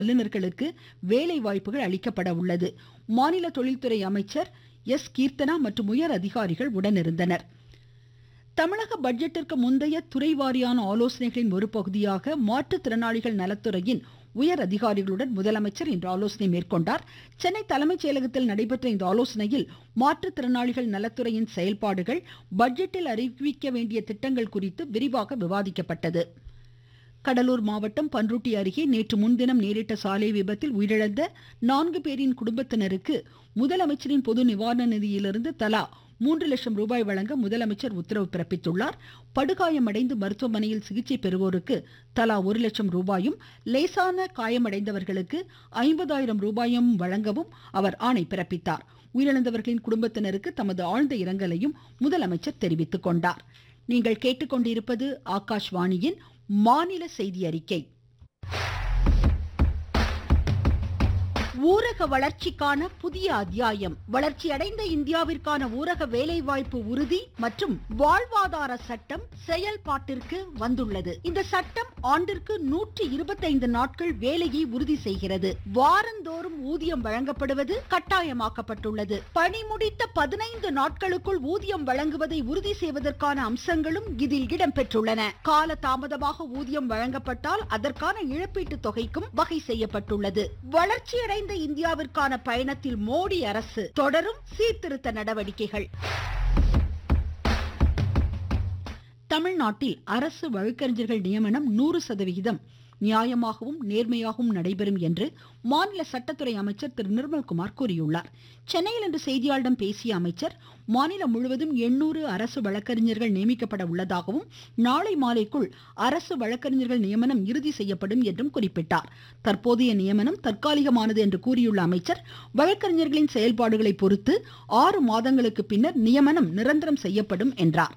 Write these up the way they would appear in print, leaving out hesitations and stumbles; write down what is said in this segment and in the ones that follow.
வல்லுநர்களுக்கு வேலை வாய்ப்புகள் அளிக்கப்பட உள்ளது. மாநில தொழில்துறை அமைச்சர் எஸ். கீர்த்தனா மற்றும் உயர் அதிகாரிகள் உடனிருந்தனர். தமிழக பட்ஜெட்டிற்கு முந்தைய துறை வாரியான ஆலோசனைகளின் ஒரு பகுதியாக மாற்றுத்திறனாளிகள் நலத்துறையின் உயர் அதிகாரிகளுடன் முதலமைச்சர் இன்று ஆலோசனை மேற்கொண்டார். சென்னை தலைமைச் செயலகத்தில் நடைபெற்ற இந்த ஆலோசனையில் மாற்றுத்திறனாளிகள் நலத்துறையின் செயல்பாடுகள், பட்ஜெட்டில் அறிவிக்க வேண்டிய திட்டங்கள் குறித்து விரிவாக விவாதிக்கப்பட்டது. கடலூர் மாவட்டம் பன்ருட்டி அருகே நேற்று முன்தினம் நேரிட்ட சாலை விபத்தில் உயிரிழந்த 4 பேரின் குடும்பத்தினருக்கு முதலமைச்சரின் பொது நிவாரண நிதியிலிருந்து தலா 3 லட்சம் ரூபாய் வழங்க முதலமைச்சர் உத்தரவு பிறப்பித்துள்ளார். படுகாயமடைந்து மருத்துவமனையில் சிகிச்சை பெறுவோருக்கு தலா 1 லட்சம் ரூபாயும், லேசான காயமடைந்தவர்களுக்கு 50,000 ரூபாயும் வழங்கவும் அவர் ஆணை பிறப்பித்தார். உயிரிழந்தவர்களின் குடும்பத்தினருக்கு தமது ஆழ்ந்த இரங்கலையும் முதலமைச்சர் தெரிவித்துக் கொண்டார். நீங்கள் கேட்டுக்கொண்டிருப்பது ஆகாஷ்வாணியின் மாநில செய்தி அறிக்கை. ஊரக வளர்ச்சிக்கான புதிய அத்தியாயம். வளர்ச்சியடைந்த இந்தியாவிற்கான ஊரக வேலைவாய்ப்பு உறுதி மற்றும் வாழ்வாதார சட்டம் செயல்பாட்டிற்கு வந்துள்ளது. இந்த சட்டம் ஆண்டிற்கு 125 நாட்கள் வேலையை உறுதி செய்கிறது. வாரந்தோறும் ஊதியம் வழங்கப்படுவது கட்டாயமாக்கப்பட்டுள்ளது. பணி முடித்த 15 நாட்களுக்குள் ஊதியம் வழங்குவதை உறுதி செய்வதற்கான அம்சங்களும் இதில் இடம்பெற்றுள்ளன. கால தாமதமாக ஊதியம் வழங்கப்பட்டால் அதற்கான இழப்பீட்டு தொகைக்கும் வகை செய்யப்பட்டுள்ளது. வளர்ச்சியடைந்த இந்தியாவிற்கான பயணத்தில் மோடி அரசு தொடரும் சீர்திருத்த நடவடிக்கைகள். தமிழ்நாட்டில் அரசு வழக்கறிஞர்கள் நியமனம் 100% நியாயமாகவும் நேர்மையாகவும் நடைபெறும் என்று மாநில சட்டத்துறை அமைச்சர் திரு நிர்மல்குமார் கூறியுள்ளார். சென்னையில் இன்று செய்தியாளர்களிடம் பேசிய அமைச்சர், மாநிலம் முழுவதும் 800 அரசு வழக்கறிஞர்கள் நியமிக்கப்பட உள்ளதாகவும் நாளை மாலைக்குள் அரசு வழக்கறிஞர்கள் நியமனம் இறுதி செய்யப்படும் என்றும் குறிப்பிட்டார். தற்போதைய நியமனம் தற்காலிகமானது என்று கூறியுள்ள அமைச்சர், வழக்கறிஞர்களின் செயல்பாடுகளை பொறுத்து 6 மாதங்களுக்கு பின்னர் நியமனம் நிரந்தரம் செய்யப்படும் என்றார்.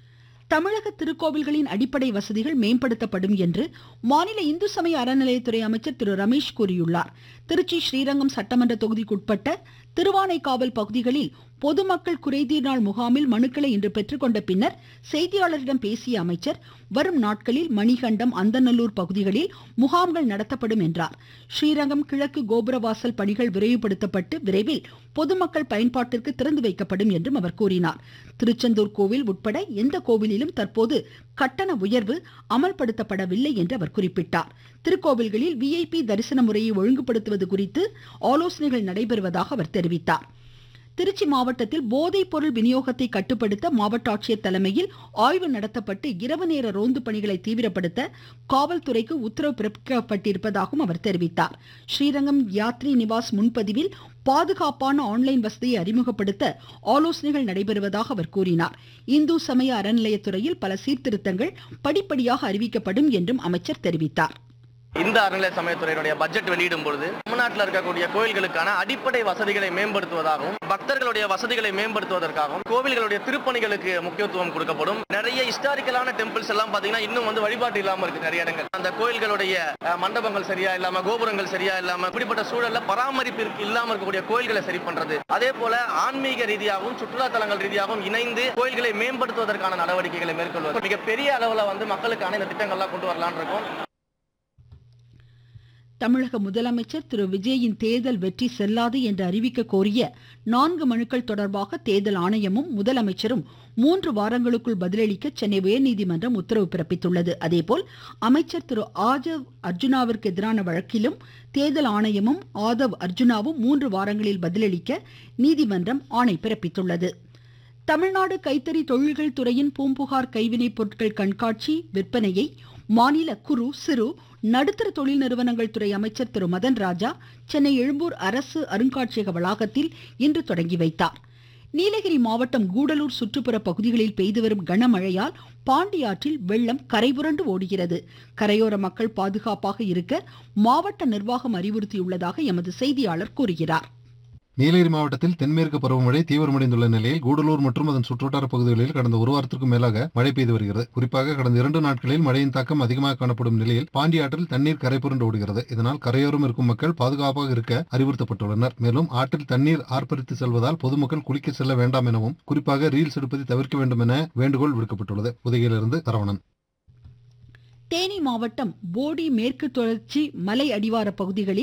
தமிழக திருக்கோவில்களின் அடிப்படை வசதிகள் மேம்படுத்தப்படும் என்று மாநில இந்து சமய அறநிலையத்துறை அமைச்சர் திரு ரமேஷ் கூறியுள்ளார். திருச்சி ஸ்ரீரங்கம் சட்டமன்ற தொகுதிக்குட்பட்ட திருவானைக்காவல் பகுதிகளில் பொதுமக்கள் குறைதீர் நாள் முகாமில் மனுக்களை இன்று பெற்றுக்கொண்ட பின்னர் செய்தியாளர்களிடம் பேசிய அமைச்சர், வரும் நாட்களில் மணிகண்டம், அந்தநல்லூர் பகுதிகளில் முகாம்கள் நடத்தப்படும் என்றார். ஸ்ரீரங்கம் கிழக்கு கோபுரவாசல் பணிகள் விரைவுபடுத்தப்பட்டு விரைவில் பொதுமக்கள் பயன்பாட்டிற்கு திறந்து வைக்கப்படும் என்றும் அவர் கூறினார். திருச்செந்தூர் கோவில் உட்பட எந்த கோவிலிலும் தற்போது கட்டண உயர்வு அமல்படுத்தப்படவில்லை என்று அவர் குறிப்பிட்டார். திருக்கோவில்களில் VIP தரிசன முறையை ஒழுங்குபடுத்துவது குறித்து ஆலோசனைகள் நடைபெறுவதாக அவர் தெரிவித்தார். திருச்சி மாவட்டத்தில் போதைப் பொருள் விநியோகத்தை கட்டுப்படுத்த மாவட்ட ஆட்சியர் தலைமையில் ஆய்வு நடத்தப்பட்டு இரவு நேர ரோந்து பணிகளை தீவிரப்படுத்த காவல்துறைக்கு உத்தரவு பிறப்பிக்கப்பட்டிருப்பதாகவும் அவர் தெரிவித்தார். ஸ்ரீரங்கம் யாத்ரி நிவாஸ் முன்பதிவில் பாதுகாப்பான ஆன்லைன் வசதியை அறிமுகப்படுத்த ஆலோசனைகள் நடைபெறுவதாக அவர் கூறினார். இந்து சமய அறநிலையத்துறையில் பல சீர்திருத்தங்கள் படிப்படியாக அறிவிக்கப்படும் என்றும் அமைச்சர் தெரிவித்தார். இந்த அறநிலை சமயத்துறையினுடைய பட்ஜெட் வெளியிடும் பொழுது தமிழ்நாட்டில் இருக்கக்கூடிய கோயில்களுக்கான அடிப்படை வசதிகளை மேம்படுத்துவதாகவும், பக்தர்களுடைய வசதிகளை மேம்படுத்துவதற்காகவும், கோவில்களுடைய திருப்பணிகளுக்கு முக்கியத்துவம் கொடுக்கப்படும். நிறைய ஹிஸ்டாரிக்கலான டெம்பிள்ஸ் எல்லாம் பாத்தீங்கன்னா இன்னும் வழிபாட்டு இல்லாம இருக்கு. நிறைய இடங்கள் அந்த கோயில்களுடைய மண்டபங்கள் சரியா இல்லாம, கோபுரங்கள் சரியா இல்லாம, இப்படிப்பட்ட சூழல்ல பராமரிப்பு இல்லாம இருக்கக்கூடிய கோயில்களை சரி பண்றது, அதே போல ஆன்மீக ரீதியாகவும் சுற்றுலா தலங்கள் ரீதியாகவும் இணைந்து கோயில்களை மேம்படுத்துவதற்கான நடவடிக்கைகளை மேற்கொள்வது மிகப்பெரிய அளவுல மக்களுக்கான இந்த திட்டங்கள்லாம் கொண்டு வரலான் இருக்கும். தமிழக முதலமைச்சர் திரு விஜயின் தேர்தல் வெற்றி செல்லாது என்று அறிவிக்க கோரிய 4 மனுக்கள் தொடர்பாக தேர்தல் ஆணையமும் முதலமைச்சரும் 3 வாரங்களுக்குள் பதிலளிக்க சென்னை உயர்நீதிமன்றம் உத்தரவு பிறப்பித்துள்ளது. அதேபோல் அமைச்சர் திரு ஆதவ் அர்ஜுனாவிற்கு எதிரான வழக்கிலும் தேர்தல் ஆணையமும் ஆதவ் அர்ஜுனாவும் 3 வாரங்களில் பதிலளிக்க நீதிமன்றம் ஆணை பிறப்பித்துள்ளது. தமிழ்நாடு கைத்தறி தொழில்கள் துறையின் பூம்புகார் கைவினைப் பொருட்கள் கண்காட்சி விற்பனையை மாநில குறு, சிறு, நடுத்தர தொழில் நிறுவனங்கள் துறை அமைச்சர் திரு மதன் ராஜா சென்னை எழும்பூர் அரசு அருங்காட்சியக வளாகத்தில் இன்று தொடங்கி வைத்தார். நீலகிரி மாவட்டம் கூடலூர் சுற்றுப்புற பகுதிகளில் பெய்து வரும் கனமழையால் பாண்டியாற்றில் வெள்ளம் கரைபுரண்டு ஓடுகிறது. கரையோர மக்கள் பாதுகாப்பாக இருக்க மாவட்ட நிர்வாகம் அறிவுறுத்தியுள்ளதாக எமது செய்தியாளர் கூறுகிறார். நீலகிரி மாவட்டத்தில் தென்மேற்கு பருவமழை தீவிரமடைந்துள்ள நிலையில் கூடலூர் மற்றும் அதன் சுற்றுவட்டார பகுதிகளில் கடந்த 1 வாரத்திற்கும் மேலாக மழை பெய்து வருகிறது. குறிப்பாக கடந்த 2 நாட்களில் மழையின் தாக்கம் அதிகமாக காணப்படும் நிலையில் பாண்டியாற்றில் தண்ணீர் கரைபுரண்டு ஓடுகிறது. இதனால் கரையோரம் இருக்கும் மக்கள் பாதுகாப்பாக இருக்க அறிவுறுத்தப்பட்டுள்ளனர். மேலும் ஆற்றில் தண்ணீர் ஆர்ப்பரித்து செல்வதால் பொதுமக்கள் குளிக்க செல்ல வேண்டாம் எனவும், குறிப்பாக ரீல்ஸ் எடுப்பதை தவிர்க்க வேண்டும் என வேண்டுகோள் விடுக்கப்பட்டுள்ளது. உதகையிலிருந்து சரவணன். தேனி மாவட்டம் போடி மேற்கு தொடர்ச்சி மலை அடிவார பகுதிகளில்